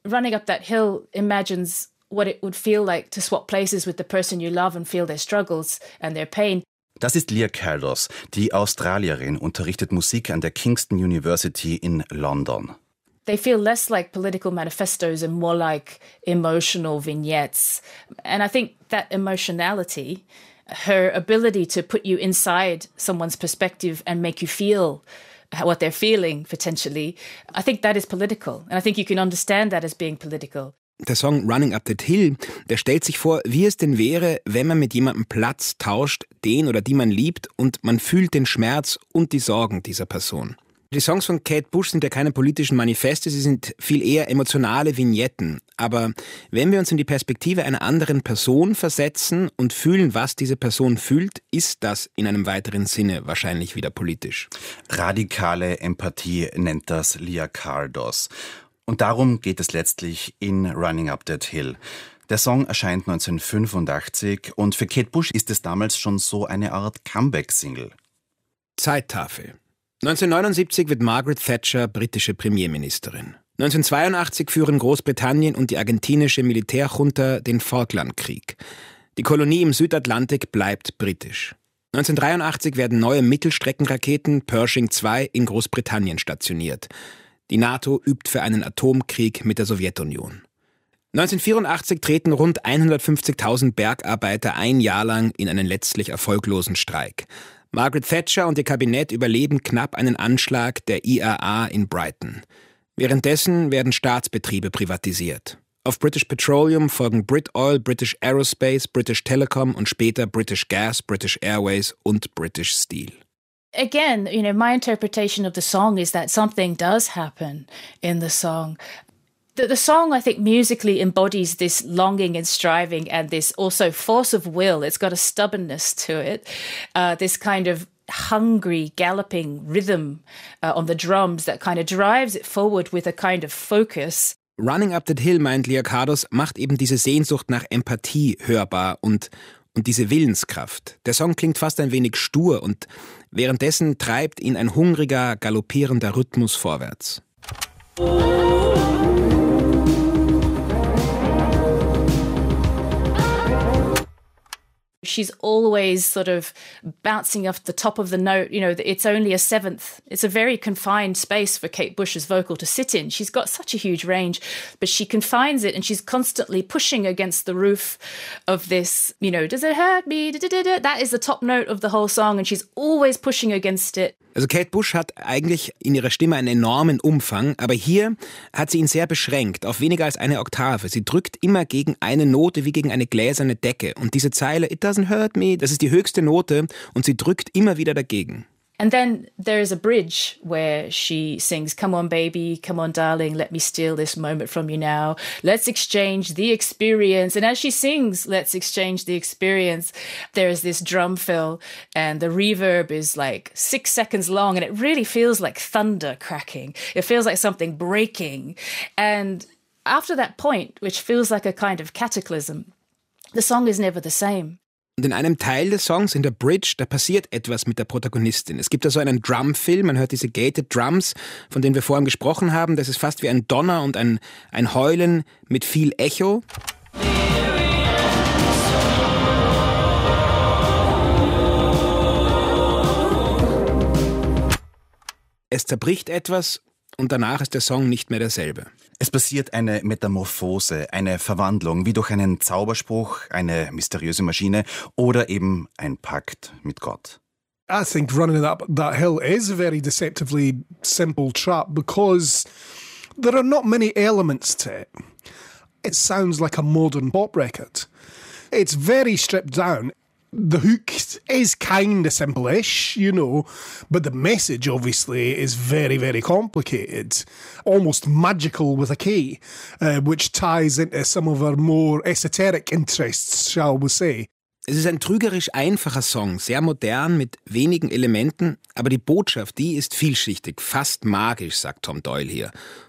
Running Up That Hill imagines what it would feel like to swap places with the person you love and feel their struggles and their pain. Das ist Leah Caldos, die Australierin, unterrichtet Musik an der Kingston University in London. They feel less like political manifestos and more like emotional vignettes. And I think that emotionality, her ability to put you inside someone's perspective and make you feel what they're feeling potentially, I think that is political. And I think you can understand that as being political. Der Song Running Up That Hill, der stellt sich vor, wie es denn wäre, wenn man mit jemandem Platz tauscht, den oder die man liebt, und man fühlt den Schmerz und die Sorgen dieser Person. Die Songs von Kate Bush sind ja keine politischen Manifeste, sie sind viel eher emotionale Vignetten. Aber wenn wir uns in die Perspektive einer anderen Person versetzen und fühlen, was diese Person fühlt, ist das in einem weiteren Sinne wahrscheinlich wieder politisch. Radikale Empathie nennt das Leah Caldos. Und darum geht es letztlich in Running Up That Hill. Der Song erscheint 1985 und für Kate Bush ist es damals schon so eine Art Comeback-Single. Zeittafel. 1979 wird Margaret Thatcher britische Premierministerin. 1982 führen Großbritannien und die argentinische Militärjunta den Falklandkrieg. Die Kolonie im Südatlantik bleibt britisch. 1983 werden neue Mittelstreckenraketen Pershing II in Großbritannien stationiert. Die NATO übt für einen Atomkrieg mit der Sowjetunion. 1984 treten rund 150.000 Bergarbeiter ein Jahr lang in einen letztlich erfolglosen Streik. Margaret Thatcher und ihr Kabinett überleben knapp einen Anschlag der IAA in Brighton. Währenddessen werden Staatsbetriebe privatisiert. Auf British Petroleum folgen Brit Oil, British Aerospace, British Telecom und später British Gas, British Airways und British Steel. Again, my interpretation of the song is that something does happen in the song. The song, I think, musically embodies this longing and striving and this also force of will. It's got a stubbornness to it, this kind of hungry, galloping rhythm on the drums that kind of drives it forward with a kind of focus. Running Up That Hill, meint Leah Caldos, macht eben diese Sehnsucht nach Empathie hörbar und diese Willenskraft. Der Song klingt fast ein wenig stur und währenddessen treibt ihn ein hungriger, galoppierender Rhythmus vorwärts. She's always sort of bouncing off the top of the note. It's only a seventh. It's a very confined space for Kate Bush's vocal to sit in. She's got such a huge range, but she confines it and she's constantly pushing against the roof of this, does it hurt me? That is the top note of the whole song and she's always pushing against it. Also Kate Bush hat eigentlich in ihrer Stimme einen enormen Umfang, aber hier hat sie ihn sehr beschränkt, auf weniger als eine Oktave. Sie drückt immer gegen eine Note wie gegen eine gläserne Decke. Und diese Zeile, it doesn't hurt me, das ist die höchste Note und sie drückt immer wieder dagegen. And then there is a bridge where she sings, come on baby, come on darling, let me steal this moment from you now. Let's exchange the experience. And as she sings, let's exchange the experience, there's this drum fill and the reverb is like 6 seconds long and it really feels like thunder cracking. It feels like something breaking. And after that point, which feels like a kind of cataclysm, the song is never the same. Und in einem Teil des Songs, in der Bridge, da passiert etwas mit der Protagonistin. Es gibt da so einen Drumfill, man hört diese gated Drums, von denen wir vorhin gesprochen haben. Das ist fast wie ein Donner und ein Heulen mit viel Echo. Es zerbricht etwas und danach ist der Song nicht mehr derselbe. Es passiert eine Metamorphose, eine Verwandlung, wie durch einen Zauberspruch, eine mysteriöse Maschine oder eben ein Pakt mit Gott. I think Running Up That Hill is a very deceptively simple track because there are not many elements to it. It sounds like a modern pop record. It's very stripped down. The hook is kind of simple-ish, but the message obviously is very, very complicated, almost magical with a K, which ties into some of our more esoteric interests, shall we say. Es ist ein trügerisch einfacher Song, sehr modern mit wenigen Elementen, aber die Botschaft, die ist vielschichtig, fast magisch, sagt Tom Doyle hier.